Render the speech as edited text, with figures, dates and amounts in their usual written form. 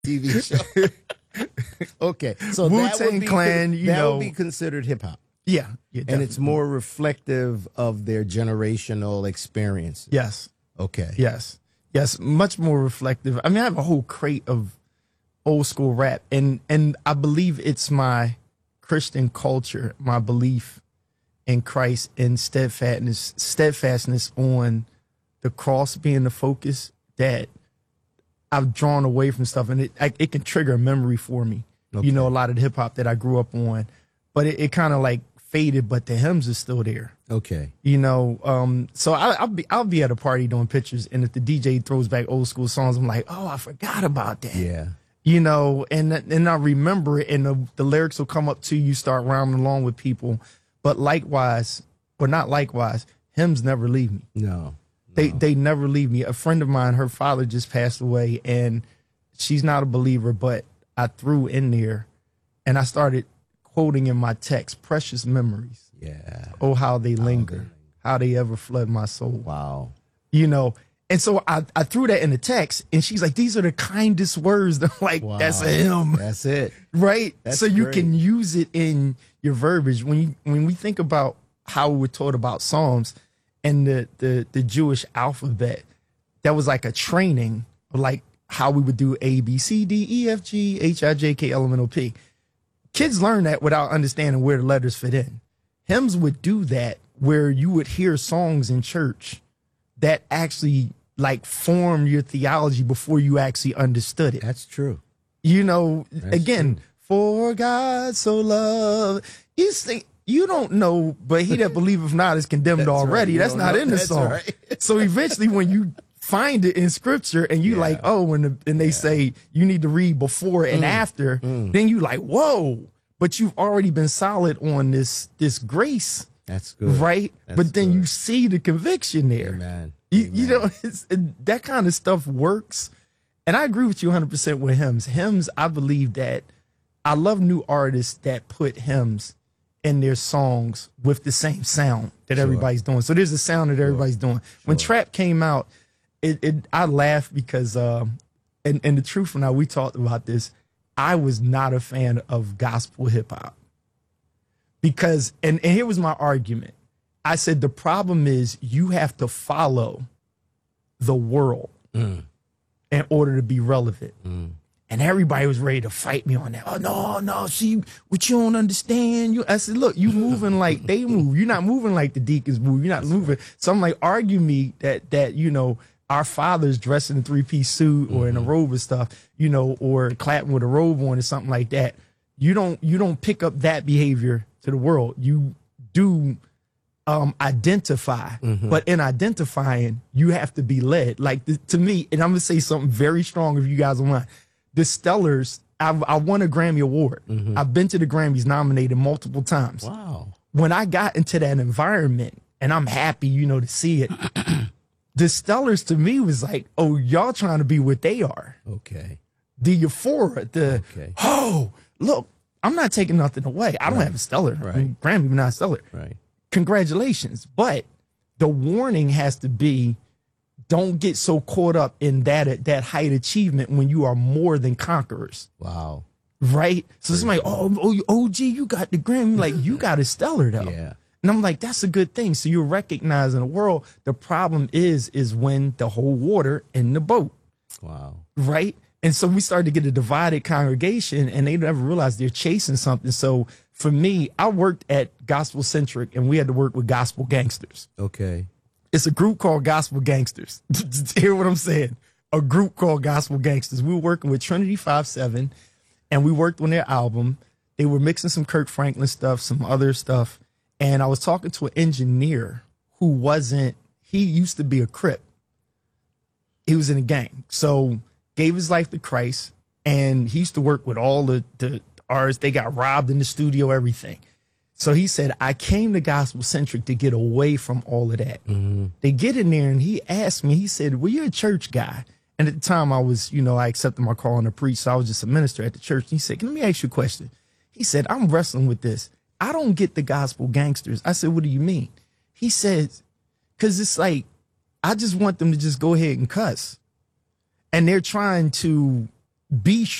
TV show. Okay, so Wu-Tang Clan, that would be considered hip hop. Yeah, and it's more reflective of their generational experience. Yes. Okay. Yes, much more reflective. I mean, I have a whole crate of old school rap, and I believe it's my Christian culture, my belief in Christ, and steadfastness on the cross being the focus, that I've drawn away from stuff, and it can trigger a memory for me. Okay. You know, a lot of the hip hop that I grew up on, but it kind of like faded, but the hymns are still there. Okay. You know, so I'll be at a party doing pictures, and if the DJ throws back old school songs, I'm like, oh, I forgot about that. Yeah. You know, and I remember it, and the lyrics will come up to you, start rhyming along with people. But likewise, or not likewise, hymns never leave me. No. They never leave me. A friend of mine, her father just passed away, and she's not a believer, but I threw in there, and I started quoting in my text, precious memories. Yeah. Oh, how they linger, how they ever flood my soul. Wow. You know, and so I threw that in the text, and she's like, these are the kindest words. I'm like, wow. That's a hymn. That's it. Right? That's so you great. can use it in your verbiage. When we think about how we were taught about Psalms and the Jewish alphabet, that was like a training of like how we would do A, B, C, D, E, F, G, H, I, J, K, L, M, N, O, P. Kids learn that without understanding where the letters fit in. Hymns would do that, where you would hear songs in church that actually like form your theology before you actually understood it. That's true. You know, That's again, true. For God so loved. You think you don't know, but he that believeth not is condemned already. Right. That's not in the song. Right. So eventually when you find it in scripture and you like, oh, and they say you need to read before and after, then you like, whoa, but you've already been solid on this grace. That's good. Right? That's but then good. you see the conviction there. Amen. You know, that kind of stuff works. And I agree with you 100% with hymns. Hymns, I believe that I love new artists that put hymns in their songs with the same sound that everybody's doing. So there's a sound that everybody's doing. When Trap came out, I laughed because, and the truth, now we talked about this, I was not a fan of gospel hip hop. Because, and here was my argument. I said, the problem is you have to follow the world in order to be relevant. And everybody was ready to fight me on that. Oh, no, see, what you don't understand. I said, look, you moving like they move. You're not moving like the deacons move. You're not moving. So I'm like, argue me that you know, our fathers dressed in a 3-piece suit or in a robe and stuff, you know, or clapping with a robe on or something like that. You don't pick up that behavior to the world. You do identify, but in identifying, you have to be led. Like to me, and I'm gonna say something very strong if you guys don't mind. The Stellars, I won a Grammy Award. I've been to the Grammys nominated multiple times. Wow. When I got into that environment, and I'm happy, you know, to see it, the Stellars to me was like, oh, y'all trying to be what they are. Okay. The euphoria, oh, look, I'm not taking nothing away. I don't have a Stellar. Right. I mean, Grammy, but not Stellar. Right. Congratulations. But the warning has to be, don't get so caught up in that height achievement when you are more than conquerors. Wow. Right? So it's like, oh, OG, you got the Grammy. Like, you got a Stellar, though. Yeah. And I'm like, that's a good thing. So you're recognizing the world. The problem is when the whole water in the boat. Wow. Right? And so we started to get a divided congregation, and they never realized they're chasing something. So for me, I worked at Gospel Centric, and we had to work with gospel gangsters. Okay. It's a group called Gospel Gangsters. Hear what I'm saying? A group called Gospel Gangsters. We were working with Trinity 5-7, and we worked on their album. They were mixing some Kirk Franklin stuff, some other stuff. And I was talking to an engineer who he used to be a Crip. He was in a gang. So gave his life to Christ, and he used to work with all the artists. They got robbed in the studio, everything. So he said, I came to Gospel Centric to get away from all of that. They get in there, and he asked me, he said, well, you're a church guy. And at the time I was, you know, I accepted my call to preach. So I was just a minister at the church. And he said, let me ask you a question. He said, I'm wrestling with this. I don't get the gospel gangsters. I said, what do you mean? He said, because it's like, I just want them to just go ahead and cuss. And they're trying to be